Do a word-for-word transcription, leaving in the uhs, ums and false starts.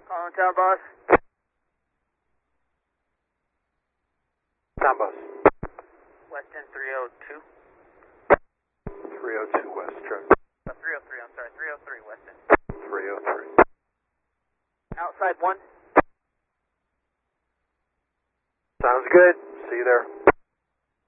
Calling town boss. Town boss. Weston three oh two. three oh two West, traffic. Uh, three oh three, I'm sorry, three oh three Weston. three oh three. Outside one. Sounds good. See you there.